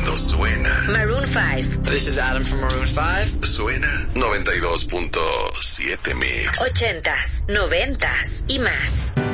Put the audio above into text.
cuando suena. Maroon 5. This is Adam from Maroon 5. Suena 92.7 Mix. 80s, 90s y más.